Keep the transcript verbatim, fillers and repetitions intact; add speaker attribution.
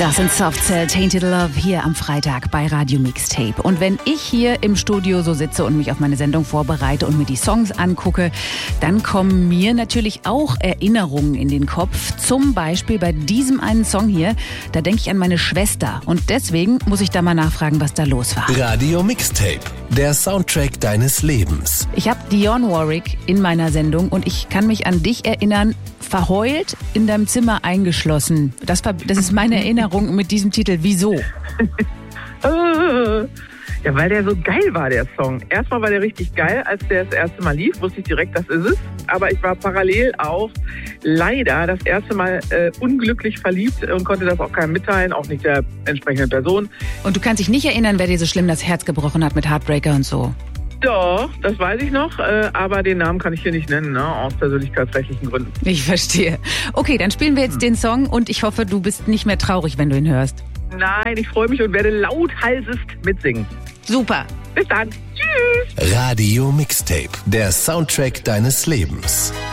Speaker 1: Das sind Soft Cell, Tainted Love hier am Freitag bei Radio Mixtape. Und wenn ich hier im Studio so sitze und mich auf meine Sendung vorbereite und mir die Songs angucke, dann kommen mir natürlich auch Erinnerungen in den Kopf. Zum Beispiel bei diesem einen Song hier, da denke ich an meine Schwester. Und deswegen muss ich da mal nachfragen, was da los war.
Speaker 2: Radio Mixtape, der Soundtrack deines Lebens.
Speaker 1: Ich habe Dionne Warwick in meiner Sendung und ich kann mich an dich erinnern, verheult in deinem Zimmer eingeschlossen. Das, war, das ist meine Erinnerung mit diesem Titel. Wieso?
Speaker 3: Ja, weil der so geil war, der Song. Erstmal war der richtig geil, als der das erste Mal lief, wusste ich direkt, das ist es. Aber ich war parallel auch leider das erste Mal äh, unglücklich verliebt und konnte das auch keinem mitteilen, auch nicht der entsprechenden Person.
Speaker 1: Und du kannst dich nicht erinnern, wer dir so schlimm das Herz gebrochen hat mit Heartbreaker und so?
Speaker 3: Doch, das weiß ich noch, äh, aber den Namen kann ich hier nicht nennen, ne, aus persönlichkeitsrechtlichen Gründen.
Speaker 1: Ich verstehe. Okay, dann spielen wir jetzt hm. den Song und ich hoffe, du bist nicht mehr traurig, wenn du ihn hörst.
Speaker 3: Nein, ich freue mich und werde lauthalsest mitsingen.
Speaker 1: Super.
Speaker 3: Bis dann. Tschüss.
Speaker 2: Radio Mixtape, der Soundtrack deines Lebens.